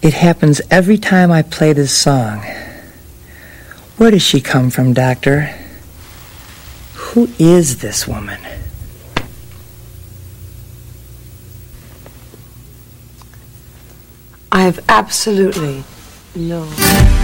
It happens every time I play this song. Where does she come from, Doctor? Who is this woman? I have absolutely no